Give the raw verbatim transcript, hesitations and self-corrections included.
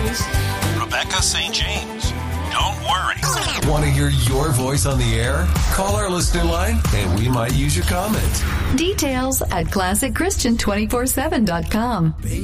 voice? Rebecca Saint James. Don't worry. Want to hear your voice on the air? Call our listener line and we might use your comment. Details at classic christian two four seven dot com.